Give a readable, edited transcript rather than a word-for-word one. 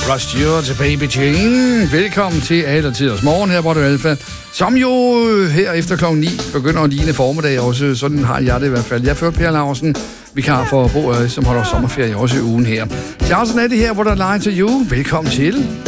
Rush Stewart til Baby Jane. Velkommen til Alle Tiders Morgen her på Radio Alfa, som jo her efter klokken 9 begynder at ligne formiddag også. Sådan har jeg det i hvert fald. Jeg fører Per Larsen, vikar for Bo, som holder sommerferie også i ugen her. Charleston er det her, hvor der er Lie to You. Velkommen til.